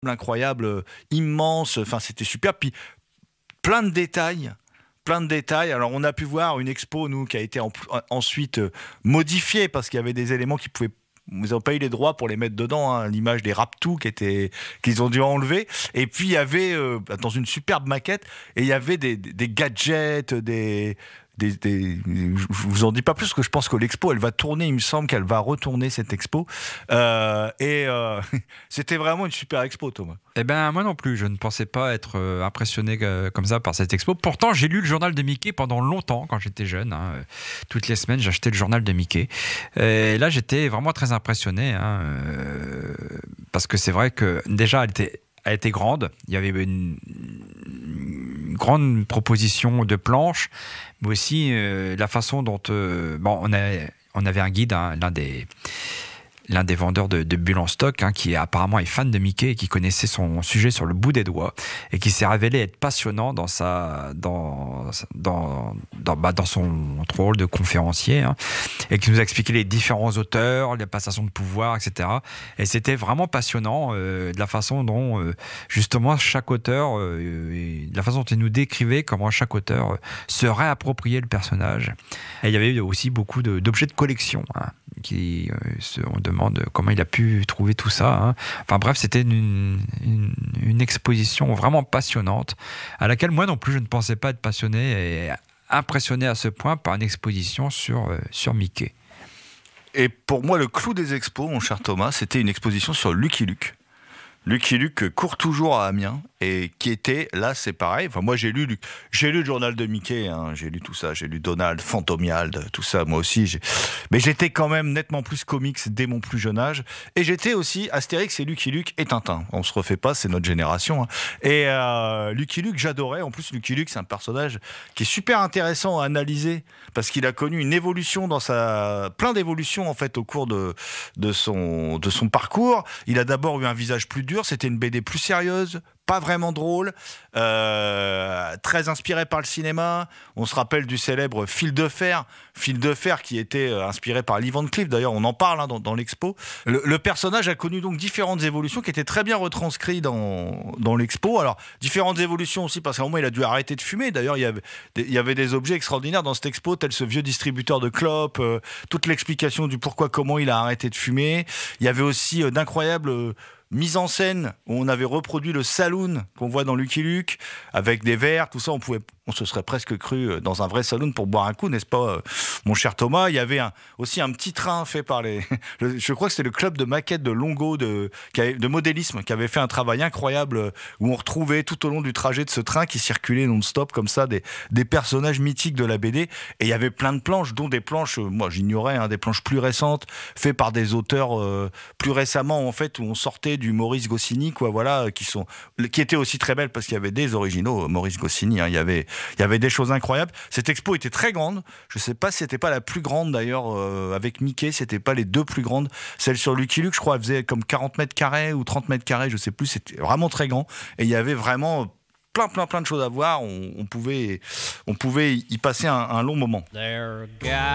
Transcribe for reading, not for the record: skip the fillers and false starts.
incroyable, immense. Enfin, c'était super. Puis plein de détails. Plein de détails. Alors, on a pu voir une expo, nous, qui a été ensuite modifiée parce qu'il y avait des éléments qui pouvaient. Ils n'ont pas eu les droits pour les mettre dedans, hein, l'image des Raptous qu'ils ont dû enlever. Et puis il y avait, dans une superbe maquette, et il y avait des gadgets, je vous en dis pas plus parce que je pense que l'expo elle va tourner, il me semble qu'elle va retourner cette expo c'était vraiment une super expo, Thomas. Eh ben moi non plus, je ne pensais pas être impressionné comme ça par cette expo. Pourtant j'ai lu le journal de Mickey pendant longtemps quand j'étais jeune, hein. Toutes les semaines j'achetais le journal de Mickey et là j'étais vraiment très impressionné, hein, parce que c'est vrai que déjà elle était grande, il y avait une grande proposition de planches, mais aussi la façon dont on avait un guide, hein, l'un des vendeurs de bulles en stock, hein, qui apparemment est fan de Mickey et qui connaissait son sujet sur le bout des doigts et qui s'est révélé être passionnant dans son rôle de conférencier, hein, et qui nous a expliqué les différents auteurs, les passations de pouvoir, etc. Et c'était vraiment passionnant de la façon dont justement chaque auteur, de la façon dont il nous décrivait comment chaque auteur se réappropriait le personnage. Et il y avait aussi beaucoup d'objets de collection, hein, on demande comment il a pu trouver tout ça, hein. Enfin bref, c'était une exposition vraiment passionnante à laquelle moi non plus je ne pensais pas être passionné et impressionné à ce point par une exposition sur Mickey. Et pour moi le clou des expos, mon cher Thomas, c'était une exposition sur Lucky Luke. Lucky Luke court toujours à Amiens et qui était, là c'est pareil, enfin moi j'ai lu le journal de Mickey, hein, j'ai lu tout ça, j'ai lu Donald, Fantomiald, tout ça moi aussi, mais j'étais quand même nettement plus comics dès mon plus jeune âge, et j'étais aussi Astérix et Lucky Luke et Tintin, on se refait pas, c'est notre génération, hein. Et Lucky Luke j'adorais, en plus Lucky Luke c'est un personnage qui est super intéressant à analyser, parce qu'il a connu une évolution plein d'évolutions en fait au cours de son parcours. Il a d'abord eu un visage plus dur, c'était une BD plus sérieuse, pas vraiment drôle, très inspiré par le cinéma. On se rappelle du célèbre Fil de fer qui était inspiré par Lee Van Cleef, d'ailleurs on en parle, hein, dans l'expo. Le personnage a connu donc différentes évolutions qui étaient très bien retranscrites dans l'expo. Alors différentes évolutions aussi parce qu'à un moment il a dû arrêter de fumer, d'ailleurs il y avait des objets extraordinaires dans cette expo, tel ce vieux distributeur de clopes, toute l'explication du pourquoi, comment il a arrêté de fumer. Il y avait aussi d'incroyables mise en scène où on avait reproduit le saloon qu'on voit dans Lucky Luke avec des verres, tout ça, on se serait presque cru dans un vrai saloon pour boire un coup, n'est-ce pas, mon cher Thomas? Il y avait aussi un petit train fait par je crois que c'était le club de maquettes de Longo de modélisme qui avait fait un travail incroyable où on retrouvait tout au long du trajet de ce train qui circulait non-stop comme ça des personnages mythiques de la BD, et il y avait plein de planches, dont des planches, moi j'ignorais, hein, des planches plus récentes faites par des auteurs plus récemment en fait, où on sortait du Maurice Goscinny, quoi, voilà, qui étaient aussi très belles parce qu'il y avait des originaux Maurice Goscinny, hein, il y avait des choses incroyables. Cette expo était très grande, je sais pas si c'était pas la plus grande d'ailleurs, avec Mickey, c'était pas les deux plus grandes. Celle sur Lucky Luke, je crois, elle faisait comme 40 mètres carrés ou 30 mètres carrés, je sais plus, c'était vraiment très grand, et il y avait vraiment plein de choses à voir, on pouvait y passer un long moment.